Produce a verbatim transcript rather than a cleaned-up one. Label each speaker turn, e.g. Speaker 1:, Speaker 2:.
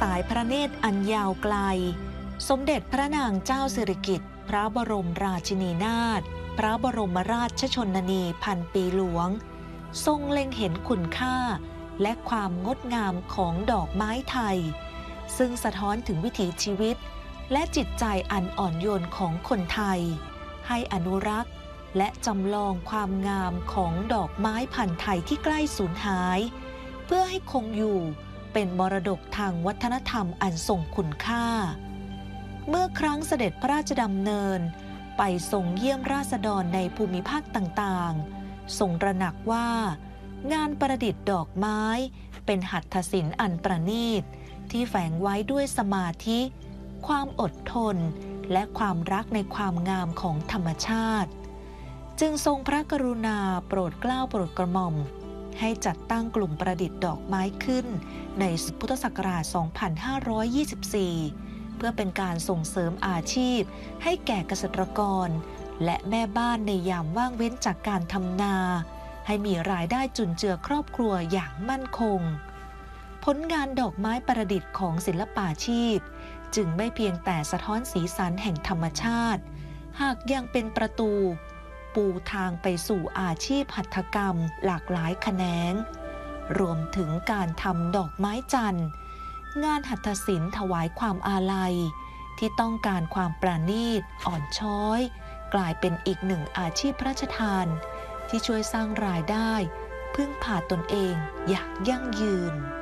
Speaker 1: สายพระเนตรอันยาวไกลสมเด็จพระนางเจ้าสิริกิติ์พระบรมราชินีนาถพระบรมราชชนนีพันปีหลวงทรงเล็งเห็นคุณค่าและความงดงามของดอกไม้ไทยซึ่งสะท้อนถึงวิถีชีวิตและจิตใจอันอ่อนโยนของคนไทยให้อนุรักษ์และจำลองความงามของดอกไม้พันธุ์ไทยที่ใกล้สูญหายเพื่อให้คงอยู่เป็นมรดกทางวัฒนธรรมอันทรงคุณค่าเมื่อครั้งเสด็จพระราชดำเนินไปทรงเยี่ยมราษฎรในภูมิภาคต่างๆทรงตระหนักว่างานประดิษฐ์ดอกไม้เป็นหัตถศิลป์อันประณีตที่แฝงไว้ด้วยสมาธิความอดทนและความรักในความงามของธรรมชาติจึงทรงพระกรุณาโปรดเกล้าโปรดกระหม่อมให้จัดตั้งกลุ่มประดิษฐ์ดอกไม้ขึ้นในพุทธศักราช สองพันห้าร้อยยี่สิบสี่ เพื่อเป็นการส่งเสริมอาชีพให้แก่เกษตรกรและแม่บ้านในยามว่างเว้นจากการทำนาให้มีรายได้จุนเจือครอบครัวอย่างมั่นคงผลงานดอกไม้ประดิษฐ์ของศิลปาชีพจึงไม่เพียงแต่สะท้อนสีสันแห่งธรรมชาติหากยังเป็นประตูปูทางไปสู่อาชีพหัตถกรรมหลากหลายแขนงรวมถึงการทำดอกไม้จันทร์งานหัตถศิลป์ถวายความอาลัยที่ต้องการความประณีตอ่อนช้อยกลายเป็นอีกหนึ่งอาชีพพระราชทานที่ช่วยสร้างรายได้พึ่งพาตนเองอย่างยั่งยืน